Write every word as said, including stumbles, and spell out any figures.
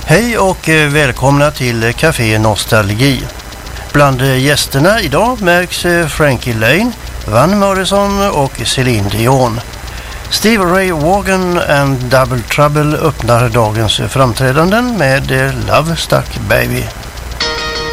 Hej och välkomna till Café Nostalgi. Bland gästerna idag märks Frankie Laine, Van Morrison och Celine Dion. Steve Ray Vaughan and Double Trouble öppnar dagens framträdanden med Love Stuck Baby.